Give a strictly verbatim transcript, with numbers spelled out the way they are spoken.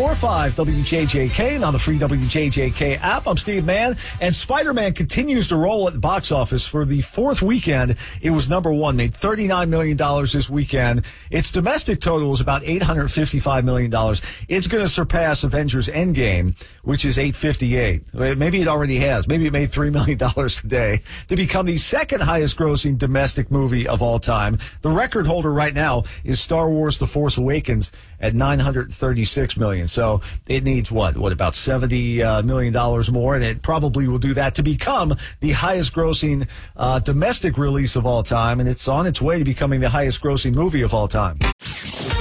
four five W J J K and on the free W J J K app. I'm Steve Mann, and Spider-Man continues to roll at the box office. For the fourth weekend, it was number one, made thirty-nine million dollars this weekend. Its domestic total is about eight hundred fifty-five million dollars. It's going to surpass Avengers Endgame, which is eight hundred fifty-eight. Maybe it already has. Maybe it made three million dollars today to become the second highest grossing domestic movie of all time. The record holder right now is Star Wars The Force Awakens at nine hundred thirty-six million dollars. So it needs what? What, about seventy uh, million dollars more? And it probably will do that to become the highest grossing uh, domestic release of all time. And it's on its way to becoming the highest grossing movie of all time.